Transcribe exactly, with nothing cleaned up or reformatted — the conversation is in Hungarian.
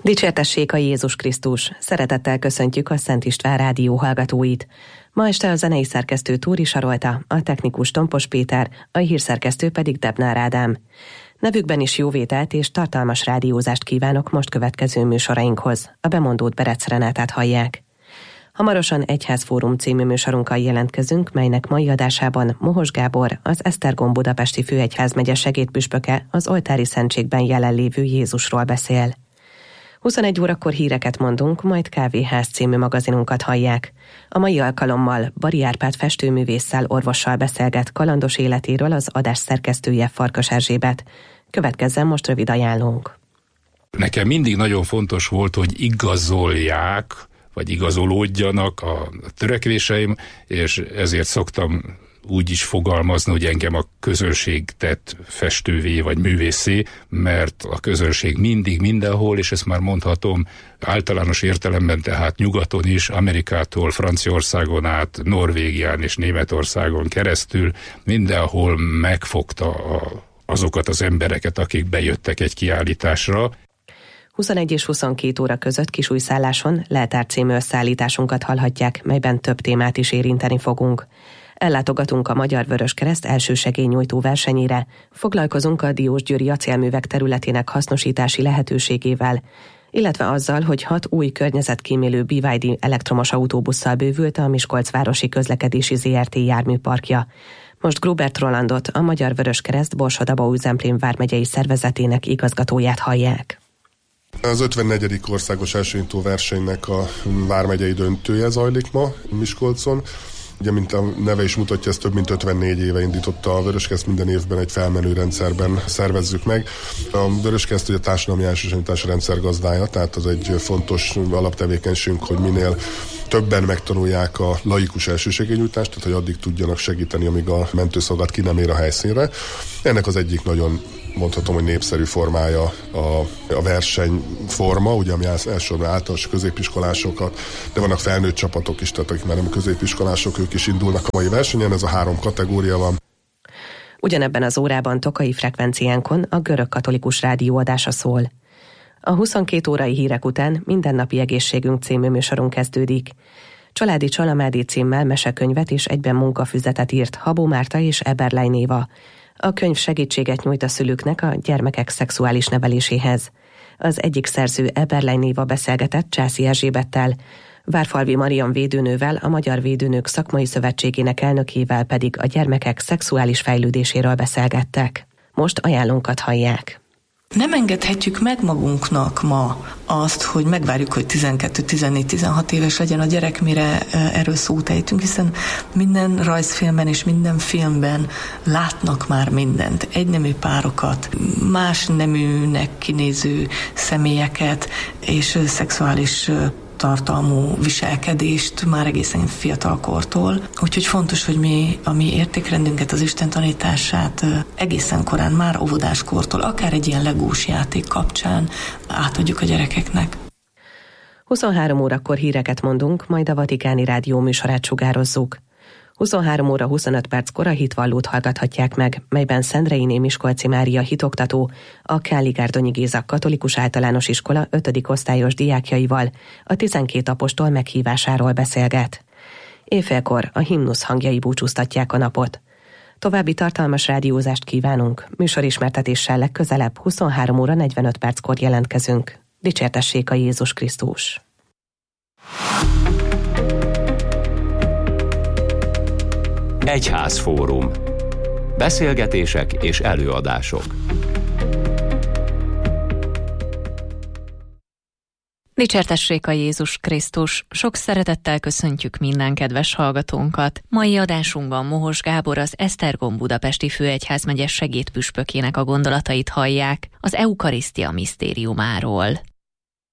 Dicsértessék a Jézus Krisztus! Szeretettel köszöntjük a Szent István rádió hallgatóit. Ma este a zenei szerkesztő Túri Sarolta, a technikus Tompos Péter, a hírszerkesztő pedig Debnár Ádám. Nevükben is jóvételt és tartalmas rádiózást kívánok most következő műsorainkhoz. A bemondót Berec Renátát hallják. Hamarosan Egyházfórum című műsorunkkal jelentkezünk, melynek mai adásában Mohos Gábor, az Esztergom budapesti főegyházmegye segédpüspöke az oltári szentségben jelenlévő Jézusról beszél. huszonegy órakor híreket mondunk, majd Kávéház című magazinunkat hallják. A mai alkalommal Bari Árpád festőművésszel, orvossal beszélget kalandos életéről az adás szerkesztője, Farkas Erzsébet. Következzen most rövid ajánlónk. Nekem mindig nagyon fontos volt, hogy igazolják, vagy igazolódjanak a törekvéseim, és ezért szoktam úgy is fogalmazni, hogy engem a közönség tett festővé vagy művészé, mert a közönség mindig mindenhol, és ezt már mondhatom általános értelemben, tehát nyugaton is, Amerikától Franciaországon át, Norvégián és Németországon keresztül, mindenhol megfogta a, azokat az embereket, akik bejöttek egy kiállításra. huszonegy és huszonkét óra között Kisújszálláson Leltár című összeállításunkat hallhatják, melyben több témát is érinteni fogunk. Ellátogatunk a Magyar Vöröskereszt elsősegélynyújtó versenyére, foglalkozunk a Diósgyőri acélművek területének hasznosítási lehetőségével, illetve azzal, hogy hat új környezetkímélő bé vé dé elektromos autóbusszal bővült a Miskolc városi közlekedési zé er té járműparkja. Most Grubert Rolandot, a Magyar Vöröskereszt Borsod-Abaúj-Zemplén vármegyei szervezetének igazgatóját hallják. Az ötvennegyedik országos elsősegélynyújtó versenynek a vármegyei döntője zajlik ma Miskolcon. Ugye, mint a neve is mutatja, ezt több mint ötvennégy éve indította a Vöröskereszt, minden évben egy felmenő rendszerben szervezzük meg. A Vöröskereszt ugye a társadalmi elsősegélynyújtási rendszer gazdája, tehát az egy fontos alaptevékenységünk, hogy minél többen megtanulják a laikus elsősegélynyújtást, tehát hogy addig tudjanak segíteni, amíg a mentőszolgálat ki nem ér a helyszínre. Ennek az egyik nagyon, mondhatom, hogy népszerű formája a, a versenyforma, ugye, ami elsősorban általános középiskolásokat, de vannak felnőtt csapatok is, tehát akik már nem középiskolások, ők is indulnak a mai versenyen, ez a három kategória van. Ugyanebben az órában Tokai frekvenciánkon a Görög Katolikus Rádió adása szól. A huszonkét órai hírek után Mindennapi Egészségünk című műsorunk kezdődik. Családi Csalamádi címmel mesekönyvet és egyben munkafüzetet írt Habó Márta és Eberlein Éva. A könyv segítséget nyújt a szülőknek a gyermekek szexuális neveléséhez. Az egyik szerző, Eberlein Éva beszélgetett Császi Erzsébettel, Várfalvi Marian védőnővel, a Magyar Védőnők Szakmai Szövetségének elnökével pedig a gyermekek szexuális fejlődéséről beszélgettek. Most ajánlónkat hallják. Nem engedhetjük meg magunknak ma azt, hogy megvárjuk, hogy tizenkettő, tizennégy, tizenhat éves legyen a gyerek, mire erről szót ejtünk, hiszen minden rajzfilmben és minden filmben látnak már mindent. Egynemű párokat, más neműnek kinéző személyeket és szexuális tartalmú viselkedést már egészen fiatal kortól. Úgyhogy fontos, hogy mi a mi értékrendünket, az Isten tanítását egészen korán, már óvodáskortól, akár egy ilyen legós játék kapcsán átadjuk a gyerekeknek. huszonhárom órakor híreket mondunk, majd a Vatikáni Rádió műsorát sugározzuk. huszonhárom óra huszonöt perckor a hitvallót hallgathatják meg, melyben Szendreiné Miskolci Mária hitoktató, a Káli-Gárdonyi Géza Katolikus Általános Iskola ötödik osztályos diákjaival a tizenkét apostol meghívásáról beszélget. Éjfélkor a himnusz hangjai búcsúztatják a napot. További tartalmas rádiózást kívánunk, műsorismertetéssel legközelebb huszonhárom óra negyvenöt perckor jelentkezünk. Dicsértessék a Jézus Krisztus! Egyházfórum. Beszélgetések és előadások. Dicsértessék a Jézus Krisztus! Sok szeretettel köszöntjük minden kedves hallgatónkat. Mai adásunkban Mohos Gábor, az Esztergom budapesti főegyházmegye segédpüspökének a gondolatait hallják az eukarisztia misztériumáról.